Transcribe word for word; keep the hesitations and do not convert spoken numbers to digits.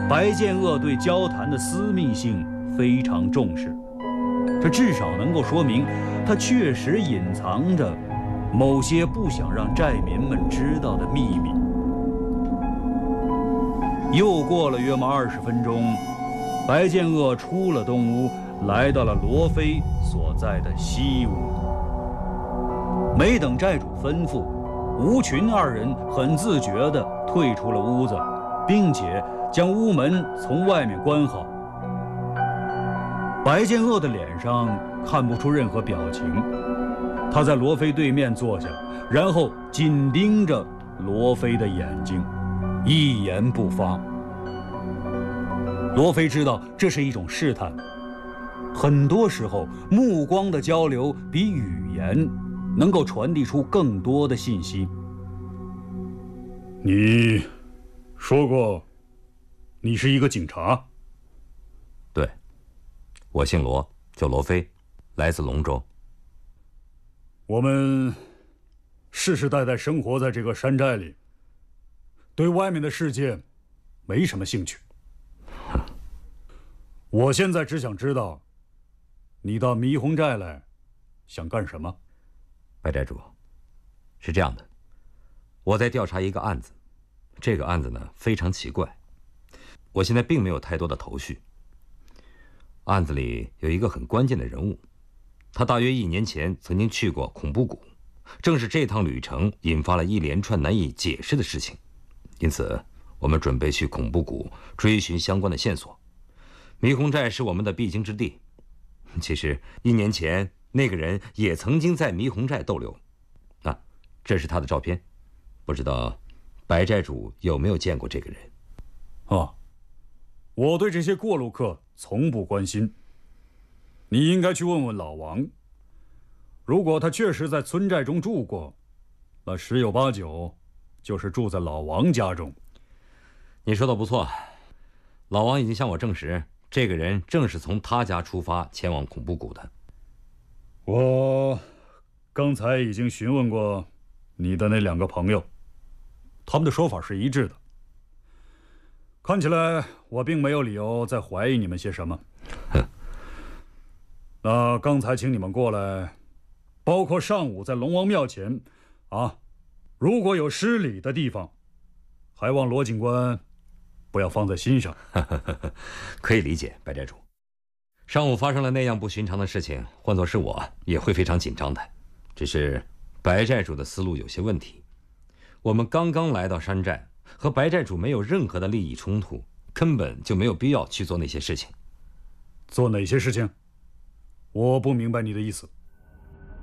白剑恶对交谈的私密性非常重视，这至少能够说明他确实隐藏着某些不想让寨民们知道的秘密。又过了约莫二十分钟，白剑恶出了东屋，来到了罗非所在的西屋。没等寨主吩咐，吴群二人很自觉地退出了屋子，并且将屋门从外面关好。白剑恶的脸上看不出任何表情，他在罗非对面坐下，然后紧盯着罗非的眼睛，一言不发。罗非知道这是一种试探，很多时候目光的交流比语言能够传递出更多的信息。 你说过你是一个警察？ 对，我姓罗，叫罗非，来自龙州。 我们世世代代生活在这个山寨里，对外面的世界没什么兴趣。我现在只想知道，你到迷红寨来想干什么？ 白寨主，是这样的，我在调查一个案子，这个案子呢非常奇怪，我现在并没有太多的头绪。案子里有一个很关键的人物，他大约一年前曾经去过恐怖谷，正是这趟旅程引发了一连串难以解释的事情，因此我们准备去恐怖谷追寻相关的线索。迷红寨是我们的必经之地，其实一年前那个人也曾经在迷红寨逗留，啊，这是他的照片，不知道白寨主有没有见过这个人？ 啊，我对这些过路客从不关心。你应该去问问老王，如果他确实在村寨中住过，那十有八九就是住在老王家中。 你说的不错，老王已经向我证实，这个人正是从他家出发前往恐怖谷的。 我刚才已经询问过你的那两个朋友，他们的说法是一致的。看起来我并没有理由再怀疑你们些什么。那刚才请你们过来，包括上午在龙王庙前，啊，如果有失礼的地方，还望罗警官不要放在心上。 可以理解，白寨主。上午发生了那样不寻常的事情，换作是我也会非常紧张的。只是白寨主的思路有些问题。我们刚刚来到山寨，和白寨主没有任何的利益冲突，根本就没有必要去做那些事情。 做哪些事情？我不明白你的意思。